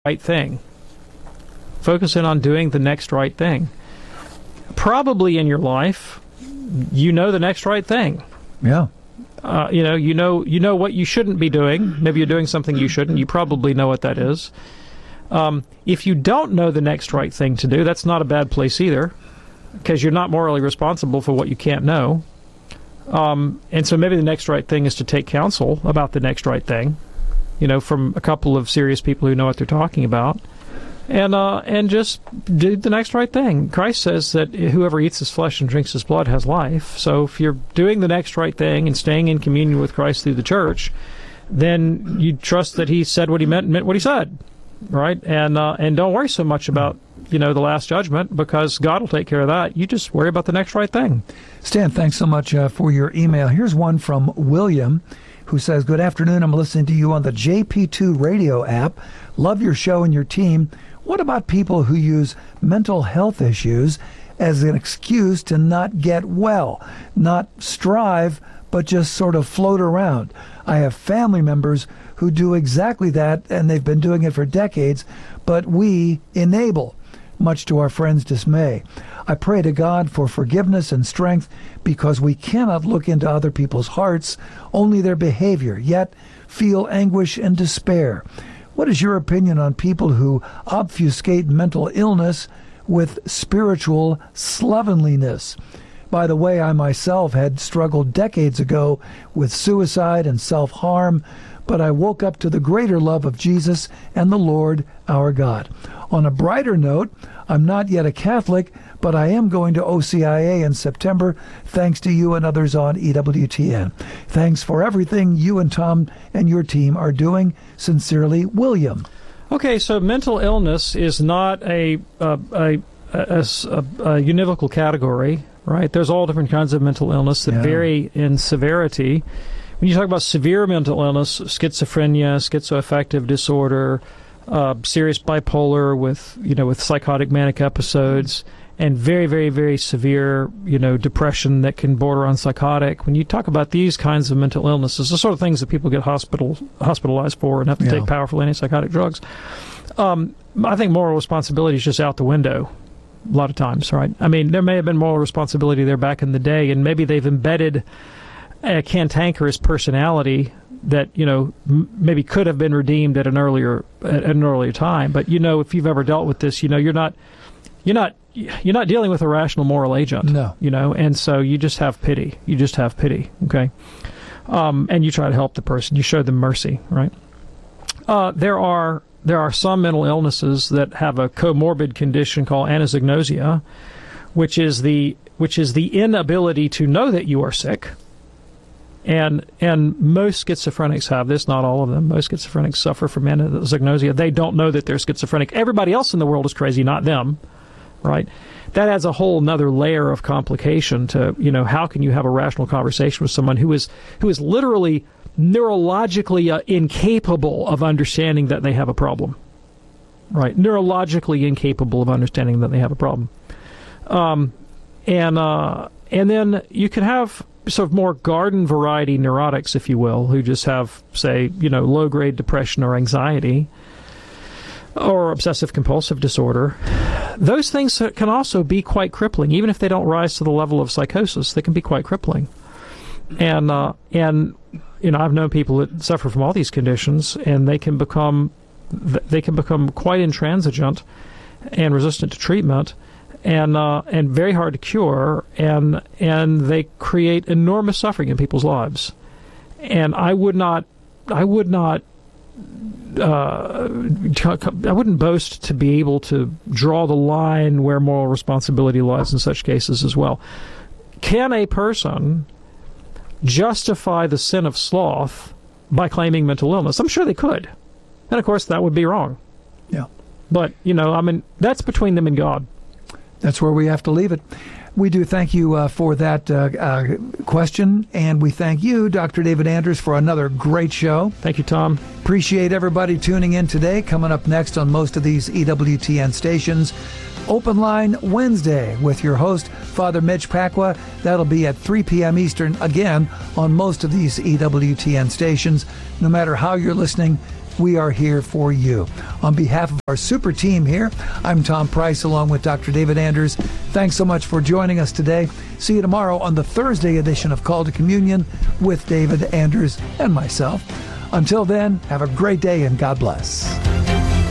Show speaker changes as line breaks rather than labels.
right thing. Focus in on doing the next right thing. Probably in your life, you know the next right thing.
Yeah.
You know what you shouldn't be doing. Maybe you're doing something you shouldn't. You probably know what that is. If you don't know the next right thing to do, that's not a bad place either, because you're not morally responsible for what you can't know. And so maybe the next right thing is to take counsel about the next right thing, from a couple of serious people who know what they're talking about, and just do the next right thing. Christ says that whoever eats his flesh and drinks his blood has life. So if you're doing the next right thing and staying in communion with Christ through the church, then you trust that he said what he meant what he said, right? And don't worry so much about the last judgment, because God will take care of that. You just worry about the next right thing.
Stan, thanks so much for your email. Here's one from William, who says, "Good afternoon. I'm listening to you on the JP2 radio app. Love your show and your team. What about people who use mental health issues as an excuse to not get well, not strive, but just sort of float around? I have family members who do exactly that, and they've been doing it for decades, but we enable, much to our friends' dismay. I pray to God for forgiveness and strength, because we cannot look into other people's hearts, only their behavior, yet feel anguish and despair. What is your opinion on people who obfuscate mental illness with spiritual slovenliness? By the way, I myself had struggled decades ago with suicide and self-harm, but I woke up to the greater love of Jesus and the Lord our God. On a brighter note, I'm not yet a Catholic, but I am going to OCIA in September, thanks to you and others on EWTN. Thanks for everything you and Tom and your team are doing. Sincerely, William."
Okay, so mental illness is not a univocal category, right? There's all different kinds of mental illness that vary in severity. When you talk about severe mental illness, schizophrenia, schizoaffective disorder, serious bipolar with psychotic manic episodes, and very, very, very severe, depression that can border on psychotic. When you talk about these kinds of mental illnesses, the sort of things that people get hospitalized for and have to take powerful antipsychotic drugs, I think moral responsibility is just out the window a lot of times, right? I mean, there may have been moral responsibility there back in the day, and maybe they've embedded a cantankerous personality that maybe could have been redeemed at an earlier time. But if you've ever dealt with this, you're not dealing with a rational moral agent.
No.
And so you just have pity. Okay, and you try to help the person. You show them mercy, right? There are some mental illnesses that have a comorbid condition called anosognosia, which is the inability to know that you are sick. And most schizophrenics have this, not all of them. Most schizophrenics suffer from anosognosia. They don't know that they're schizophrenic. Everybody else in the world is crazy, not them, right? That adds a whole nother layer of complication to, how can you have a rational conversation with someone who is literally neurologically incapable of understanding that they have a problem, right? Neurologically incapable of understanding that they have a problem. And then you can have sort of more garden variety neurotics, if you will, who just have, say, low-grade depression or anxiety or obsessive-compulsive disorder. Those things can also be quite crippling. Even if they don't rise to the level of psychosis, they can be quite crippling. And I've known people that suffer from all these conditions, and they can become quite intransigent and resistant to treatment, and very hard to cure, and they create enormous suffering in people's lives. And I wouldn't boast to be able to draw the line where moral responsibility lies in such cases as well. Can a person justify the sin of sloth by claiming mental illness? I'm sure they could. And of course, that would be wrong.
Yeah.
But, that's between them and God.
That's where we have to leave it. We do thank you for that question, and we thank you, Dr. David Anders, for another great show.
Thank you, Tom.
Appreciate everybody tuning in today. Coming up next on most of these EWTN stations, Open Line Wednesday with your host, Father Mitch Pacwa. That'll be at 3 p.m. Eastern, again, on most of these EWTN stations. No matter how you're listening, we are here for you. On behalf of our super team here, I'm Tom Price along with Dr. David Anders. Thanks so much for joining us today. See you tomorrow on the Thursday edition of Call to Communion with David Anders and myself. Until then, have a great day and God bless.